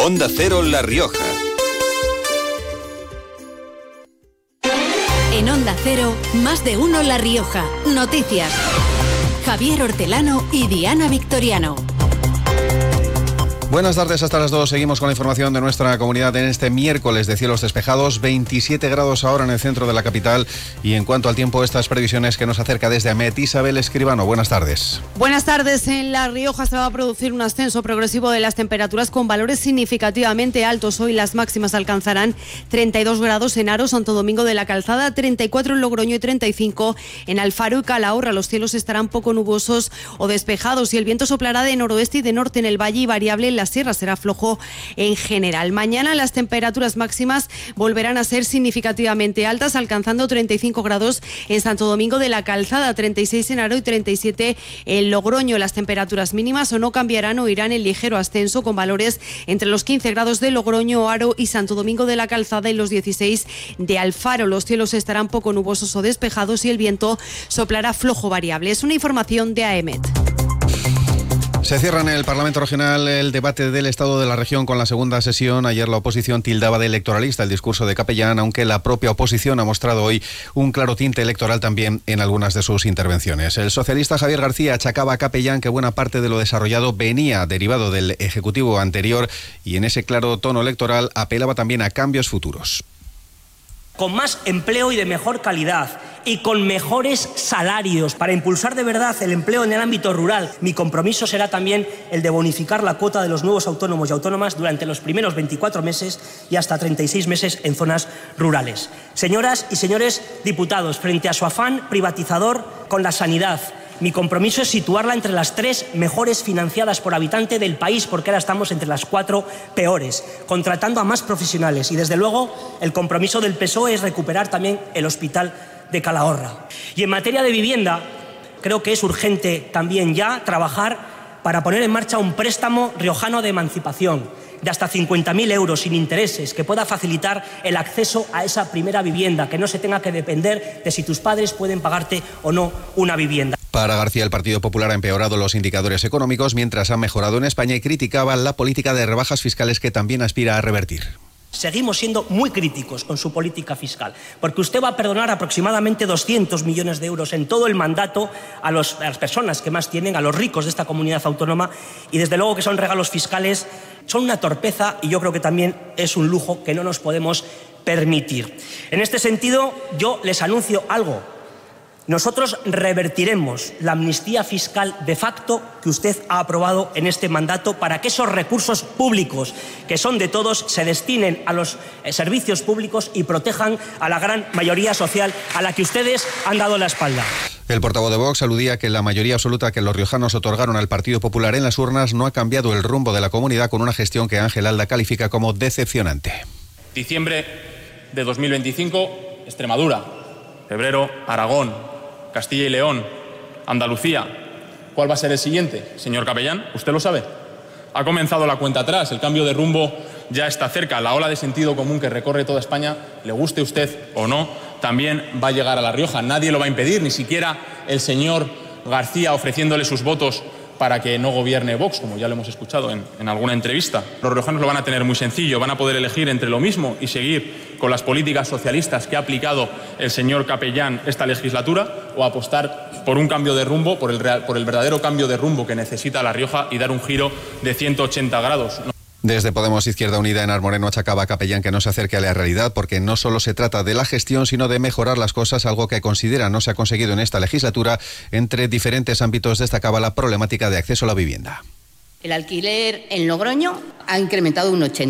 Onda Cero La Rioja. En Onda Cero, Más de Uno La Rioja. Noticias. Javier Hortelano y Diana Victoriano. Buenas tardes, hasta las 2. Seguimos con la información de nuestra comunidad en este miércoles de cielos despejados. 27 grados ahora en el centro de la capital. Y en cuanto al tiempo, estas previsiones que nos acerca desde Amet, Isabel Escribano. Buenas tardes. Buenas tardes. En La Rioja se va a producir un ascenso progresivo de las temperaturas con valores significativamente altos. Hoy las máximas alcanzarán 32 grados en Haro, Santo Domingo de la Calzada, 34 en Logroño y 35 en Alfaro y Calahorra. Los cielos estarán poco nubosos o despejados y el viento soplará de noroeste y de norte en el valle y variable en la sierra. Será flojo en general. Mañana las temperaturas máximas volverán a ser significativamente altas, alcanzando 35 grados en Santo Domingo de la Calzada, 36 en Haro y 37 en Logroño. Las temperaturas mínimas o no cambiarán o irán en ligero ascenso, con valores entre los 15 grados de Logroño, Haro y Santo Domingo de la Calzada y los 16 de Alfaro. Los cielos estarán poco nubosos o despejados y el viento soplará flojo variable. Es una información de AEMET. Se cierra en el Parlamento Regional el debate del Estado de la región con la segunda sesión. Ayer la oposición tildaba de electoralista el discurso de Capellán, aunque la propia oposición ha mostrado hoy un claro tinte electoral también en algunas de sus intervenciones. El socialista Javier García achacaba a Capellán que buena parte de lo desarrollado venía derivado del Ejecutivo anterior y en ese claro tono electoral apelaba también a cambios futuros. Con más empleo y de mejor calidad y con mejores salarios para impulsar de verdad el empleo en el ámbito rural. Mi compromiso será también el de bonificar la cuota de los nuevos autónomos y autónomas durante los primeros 24 meses y hasta 36 meses en zonas rurales. Señoras y señores diputados, frente a su afán privatizador con la sanidad, mi compromiso es situarla entre las 3 mejores financiadas por habitante del país, porque ahora estamos entre las 4 peores, contratando a más profesionales. Y desde luego el compromiso del PSOE es recuperar también el Hospital de Calahorra. Y en materia de vivienda, creo que es urgente también ya trabajar para poner en marcha un préstamo riojano de emancipación de hasta 50.000 euros sin intereses, que pueda facilitar el acceso a esa primera vivienda, que no se tenga que depender de si tus padres pueden pagarte o no una vivienda. Para García, el Partido Popular ha empeorado los indicadores económicos mientras ha mejorado en España y criticaba la política de rebajas fiscales que también aspira a revertir. Seguimos siendo muy críticos con su política fiscal, porque usted va a perdonar aproximadamente 200 millones de euros en todo el mandato a las personas que más tienen, a los ricos de esta comunidad autónoma, y desde luego que son regalos fiscales, son una torpeza y yo creo que también es un lujo que no nos podemos permitir. En este sentido, yo les anuncio algo. Nosotros revertiremos la amnistía fiscal de facto que usted ha aprobado en este mandato para que esos recursos públicos, que son de todos, se destinen a los servicios públicos y protejan a la gran mayoría social a la que ustedes han dado la espalda. El portavoz de Vox aludía que la mayoría absoluta que los riojanos otorgaron al Partido Popular en las urnas no ha cambiado el rumbo de la comunidad con una gestión que Ángel Alda califica como decepcionante. Diciembre de 2025, Extremadura. Febrero, Aragón, Castilla y León, Andalucía. ¿Cuál va a ser el siguiente, señor Capellán? ¿Usted lo sabe? Ha comenzado la cuenta atrás, el cambio de rumbo ya está cerca. La ola de sentido común que recorre toda España, le guste a usted o no, también va a llegar a La Rioja. Nadie lo va a impedir, ni siquiera el señor García ofreciéndole sus votos para que no gobierne Vox, como ya lo hemos escuchado en alguna entrevista. Los riojanos lo van a tener muy sencillo, van a poder elegir entre lo mismo y seguir con las políticas socialistas que ha aplicado el señor Capellán esta legislatura, o apostar por un cambio de rumbo, por el verdadero cambio de rumbo que necesita La Rioja y dar un giro de 180 grados. Desde Podemos Izquierda Unida en Armoreno achacaba a Capellán que no se acerque a la realidad porque no solo se trata de la gestión sino de mejorar las cosas, algo que considera no se ha conseguido en esta legislatura. Entre diferentes ámbitos destacaba la problemática de acceso a la vivienda. El alquiler en Logroño ha incrementado un 80%.